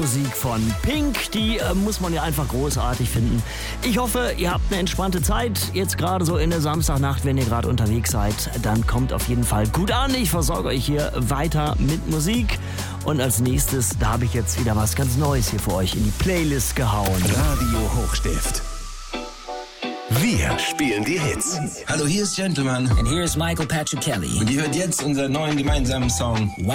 Musik von Pink, die muss man ja einfach großartig finden. Ich hoffe, ihr habt eine entspannte Zeit, jetzt gerade so in der Samstagnacht, wenn ihr gerade unterwegs seid, dann kommt auf jeden Fall gut an. Ich versorge euch hier weiter mit Musik und als nächstes, da habe ich jetzt wieder was ganz Neues hier für euch in die Playlist gehauen. Radio Hochstift. Wir spielen die Hits. Hallo, hier ist Gentleman. And here's Michael Patrick Kelly. Und ihr hört jetzt unseren neuen gemeinsamen Song